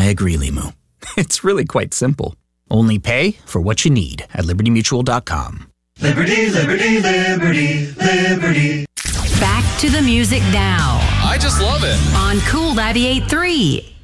agree, Limu. It's really quite simple. Only pay for what you need at LibertyMutual.com. Liberty, liberty, liberty, liberty. Back to the music now. I just love it. On Cool 98.3.